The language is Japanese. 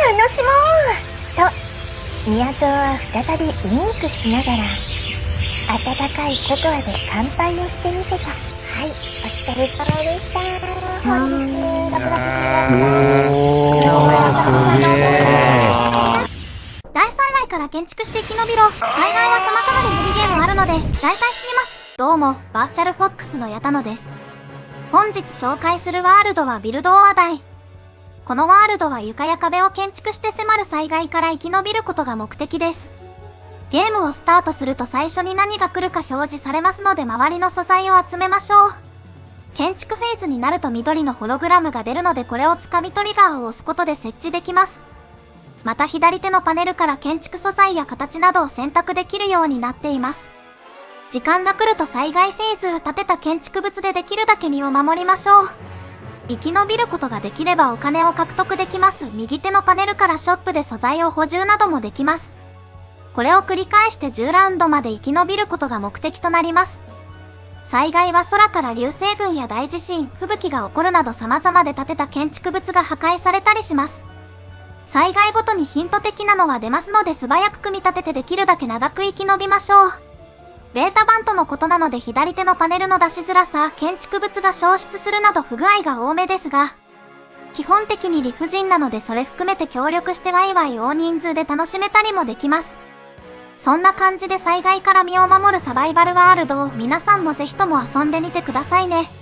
楽しもうと、宮蔵は再びウインクしながら、温かいココアで乾杯をしてみせた。はい、お疲れ様でした。本日、 大災害から建築して生き延びろ。災害は様々でミニゲームあるので、大体死にます。どうも、バーチャルフォックスの矢田野です。本日紹介するワールドはビルドオアダイ。このワールドは床や壁を建築して迫る災害から生き延びることが目的です。ゲームをスタートすると最初に何が来るか表示されますので周りの素材を集めましょう。建築フェーズになると緑のホログラムが出るのでこれをつかみトリガーを押すことで設置できます。また左手のパネルから建築素材や形などを選択できるようになっています。時間が来ると災害フェーズ、建てた建築物でできるだけ身を守りましょう。生き延びることができればお金を獲得できます。右手のパネルからショップで素材を補充などもできます。これを繰り返して10ラウンドまで生き延びることが目的となります。災害は空から流星群や大地震、吹雪が起こるなど様々で建てた建築物が破壊されたりします。災害ごとにヒント的なのは出ますので素早く組み立ててできるだけ長く生き延びましょう。ベータ版とのことなので左手のパネルの出しづらさ、建築物が消失するなど不具合が多めですが、基本的に理不尽なのでそれ含めて協力してワイワイ大人数で楽しめたりもできます。そんな感じで災害から身を守るサバイバルワールドを皆さんもぜひとも遊んでみてくださいね。